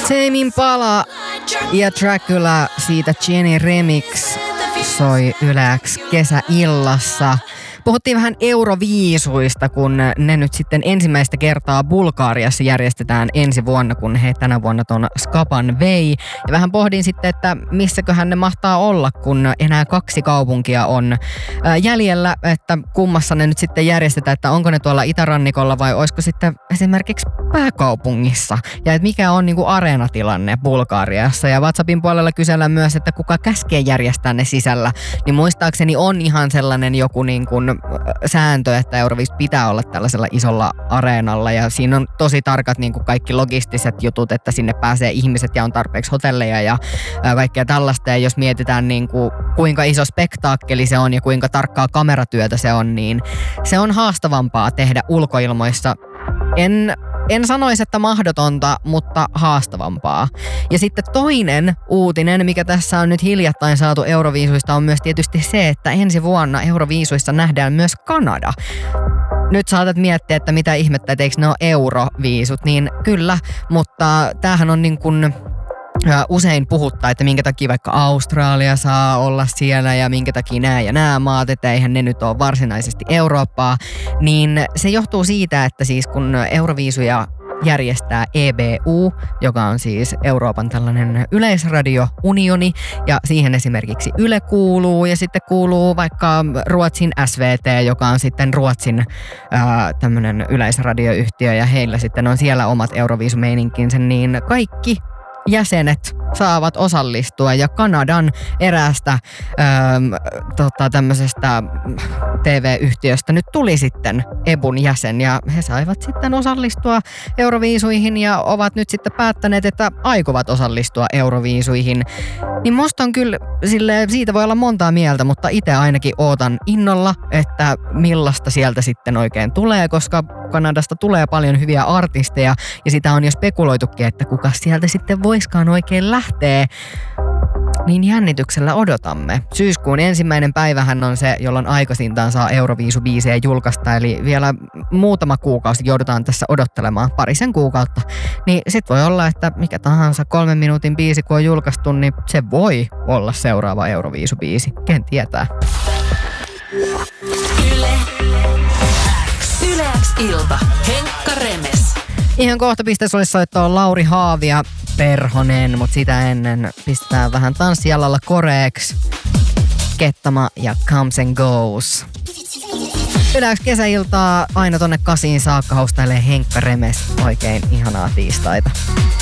Tame Impala ja Dracula siitä Jenny Remix soi Yle X kesäillassa. Puhuttiin vähän Euroviisuista, kun ne nyt sitten ensimmäistä kertaa Bulgariassa järjestetään ensi vuonna, kun he tänä vuonna ton Skapan vei. Ja vähän pohdin sitten, että missäköhän ne mahtaa olla, kun enää 2 kaupunkia on jäljellä, että kummassa ne nyt sitten järjestetään, että onko ne tuolla itärannikolla vai olisiko sitten esimerkiksi pääkaupungissa. Ja että mikä on niinku areenatilanne Bulgariassa. Ja WhatsAppin puolella kysellään myös, että kuka käskee järjestää ne sisällä. Niin muistaakseni on ihan sellainen joku niinku sääntö, että Euroviisut pitää olla tällaisella isolla areenalla ja siinä on tosi tarkat niin kuin kaikki logistiset jutut, että sinne pääsee ihmiset ja on tarpeeksi hotelleja ja kaikkea tällaista. Ja jos mietitään niin kuin, kuinka iso spektaakkeli se on ja kuinka tarkkaa kameratyötä se on, niin se on haastavampaa tehdä ulkoilmoissa. En sanoisi, että mahdotonta, mutta haastavampaa. Ja sitten toinen uutinen, mikä tässä on nyt hiljattain saatu Euroviisuista, on myös tietysti se, että ensi vuonna Euroviisuissa nähdään myös Kanada. Nyt saatat miettiä, että mitä ihmettä, että eikö ne ole Euroviisut, niin kyllä, mutta tämähän on niin kuin usein puhuttaa, että minkä takia vaikka Australia saa olla siellä ja minkä takia nämä ja nämä maat, että eihän ne nyt ole varsinaisesti Eurooppaa, niin se johtuu siitä, että siis kun Euroviisuja järjestää EBU, joka on siis Euroopan tällainen yleisradiounioni ja siihen esimerkiksi Yle kuuluu ja sitten kuuluu vaikka Ruotsin SVT, joka on sitten Ruotsin tämmöinen yleisradioyhtiö ja heillä sitten on siellä omat Euroviisumeininkinsä, niin kaikki jäsenet saavat osallistua ja Kanadan eräästä tämmöisestä TV-yhtiöstä nyt tuli sitten EBUn jäsen ja he saivat sitten osallistua Euroviisuihin ja ovat nyt sitten päättäneet, että aikovat osallistua Euroviisuihin. Niin musta on kyllä siitä voi olla montaa mieltä, mutta itse ainakin ootan innolla, että millaista sieltä sitten oikein tulee, koska Kanadasta tulee paljon hyviä artisteja ja sitä on jo spekuloitukin, että kuka sieltä sitten voiskaan oikein lähteä. Niin jännityksellä odotamme. Syyskuun 1. päivähän on se, jolloin aikaisintaan saa Euroviisubiisejä julkaista, eli vielä muutama kuukausi joudutaan tässä odottelemaan, 2 kuukautta. Niin sit voi olla, että mikä tahansa 3 minuutin biisi kun on julkaistu, niin se voi olla seuraava Euroviisubiisi. Ken tietää? Yle X ilta. Henkka Remes. Ihan kohta pisteessä olisi soittaa Lauri Haavia Perhonen, mutta sitä ennen pistetään vähän tanssijalalla koreeksi. Kettama ja Comes and Goes. Yle X kesäiltaa aina tonne 8 saakka haustailee Henkka Remes. Oikein ihanaa tiistaita.